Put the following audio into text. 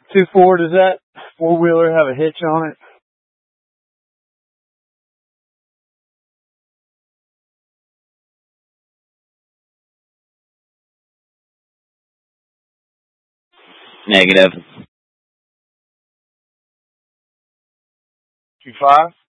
2.4, does that four-wheeler have a hitch on it? Negative. 2.5?